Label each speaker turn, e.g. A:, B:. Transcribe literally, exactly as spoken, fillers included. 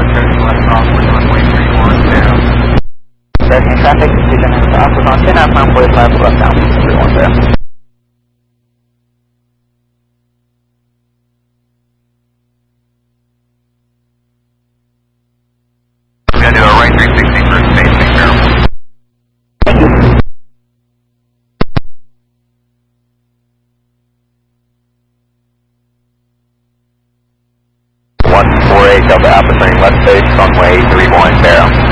A: Traffic decision is office on ten outbound forty-five left down three one zero.
B: We're going to do a right three sixty for space, take care.
A: Thank you.
B: one four eight Delta Alpha turning left base, runway three one zero.